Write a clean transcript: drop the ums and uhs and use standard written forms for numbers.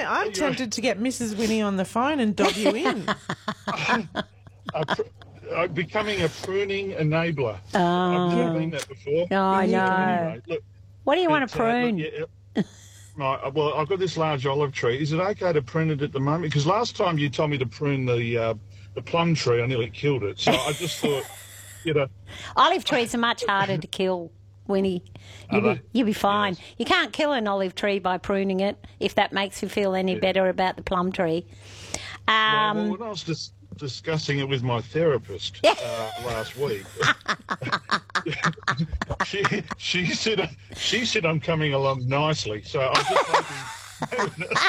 I'm tempted to get Mrs. Winnie on the phone and dob you in. Becoming a pruning enabler. I've never been that before. No, I know. Anyway, look, What do you want to prune? Right, well, I've got this large olive tree. Is it okay to prune it at the moment? Because last time you told me to prune the plum tree, I nearly killed it. So I just thought, Olive trees are much harder to kill, Winnie. You'll be fine. Yes. You can't kill an olive tree by pruning it, if that makes you feel any better about the plum tree. Well, when I was just discussing it with my therapist last week, she said I'm coming along nicely. So I'm just hoping